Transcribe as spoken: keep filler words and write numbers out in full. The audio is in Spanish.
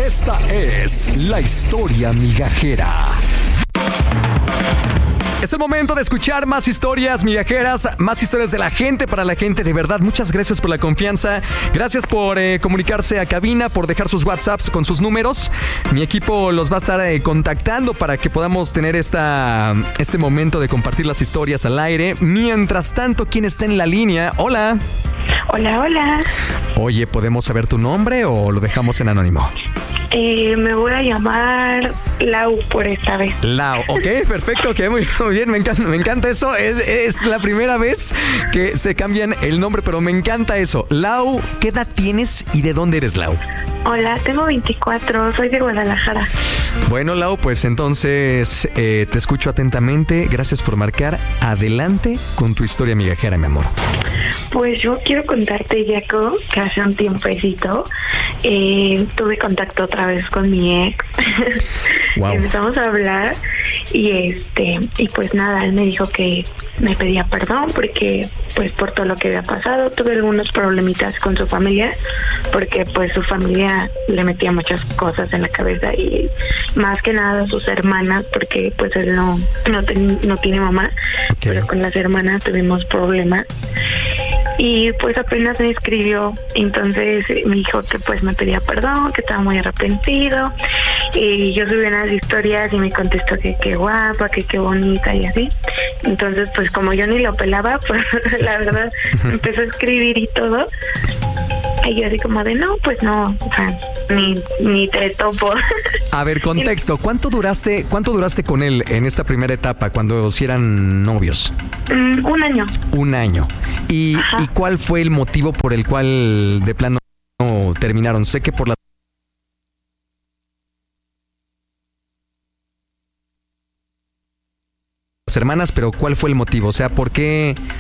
Esta es la historia migajera. Es el momento de escuchar más historias migajeras, más historias de la gente para la gente. De verdad, muchas gracias por la confianza. Gracias por eh, comunicarse a cabina, por dejar sus WhatsApps con sus números. Mi equipo los va a estar eh, contactando para que podamos tener esta, este momento de compartir las historias al aire. Mientras tanto, ¿quién está en la línea? Hola. Hola, hola. Oye, ¿podemos saber tu nombre o lo dejamos en anónimo? Eh, me voy a llamar Lau por esta vez. Lau, ok, perfecto, ok, muy, muy bien, me encanta, me encanta eso. Es, es la primera vez que se cambian el nombre, pero me encanta eso. Lau, ¿qué edad tienes y de dónde eres, Lau? Hola, tengo veinticuatro, soy de Guadalajara. Bueno, Lau, pues entonces eh, te escucho atentamente. Gracias por marcar. Adelante con tu historia migajera, mi amor. Pues yo quiero contarte, Jaco, que hace un tiempecito eh, tuve contacto otra vez con mi ex. Wow. Empezamos a hablar y este y pues nada, él me dijo que me pedía perdón porque pues por todo lo que había pasado. Tuve algunos problemitas con su familia porque pues su familia le metía muchas cosas en la cabeza y más que nada sus hermanas, porque pues él no no, ten, no tiene mamá, okay. Pero con las hermanas tuvimos problemas. Y pues apenas me escribió, entonces me dijo que pues me pedía perdón, que estaba muy arrepentido. Y yo subí unas historias y me contestó que qué guapa, que qué bonita y así. Entonces pues como yo ni lo pelaba, pues la verdad me empezó a escribir y todo. Y yo así como de no, pues no, o sea, ni, ni te topo. A ver, contexto, ¿cuánto duraste, cuánto duraste con él en esta primera etapa cuando sí eran novios? Mm, un año. Un año. ¿Y, ¿Y cuál fue el motivo por el cual de plano terminaron? Sé que por la hermanas, pero ¿cuál fue el motivo? O sea, ¿por qué,